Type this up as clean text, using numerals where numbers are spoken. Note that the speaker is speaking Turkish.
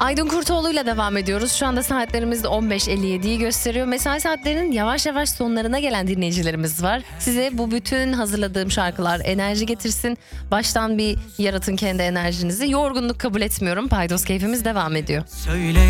Aydın Kurtoğlu'yla devam ediyoruz. Şu anda saatlerimiz 15.57'yi gösteriyor. Mesai saatlerinin yavaş yavaş sonlarına gelen dinleyicilerimiz var. Size bu bütün hazırladığım şarkılar enerji getirsin. Baştan bir yaratın kendi enerjinizi. Yorgunluk kabul etmiyorum. Paydos keyfimiz devam ediyor. Söyle.